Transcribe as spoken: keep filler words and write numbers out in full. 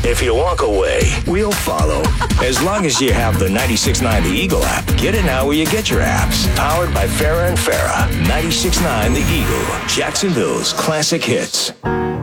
If you walk away, we'll follow. As long as you have the ninety-six point nine The Eagle app. Get it now where you get your apps. Powered by Farrah and Farrah. ninety-six point nine The Eagle. Jacksonville's classic hits.